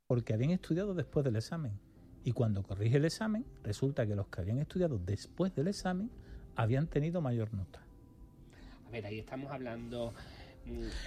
porque habían estudiado después del examen. Y cuando corrige el examen, resulta que los que habían estudiado después del examen habían tenido mayor nota. A ver, ahí estamos hablando